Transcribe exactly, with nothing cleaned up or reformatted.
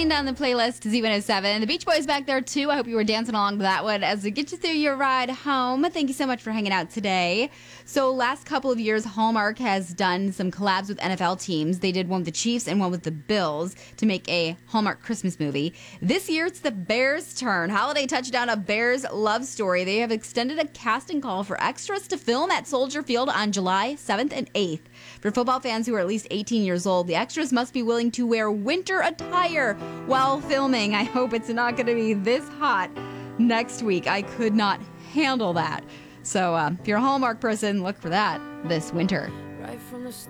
Counting down the playlist to Z one oh seven. The Beach Boys back there, too. I hope you were dancing along to that one as we get you through your ride home. Thank you so much for hanging out today. So last couple of years, Hallmark has done some collabs with N F L teams. They did one with the Chiefs and one with the Bills to make a Hallmark Christmas movie. This year, it's the Bears' turn. Holiday touchdown, a Bears love story. They have extended a casting call for extras to film at Soldier Field on July seventh and eighth. For football fans who are at least eighteen years old, the extras must be willing to wear winter attire while filming. I hope it's not going to be this hot next week. I could not handle that. So uh, if you're a Hallmark person, look for that this winter. Right from the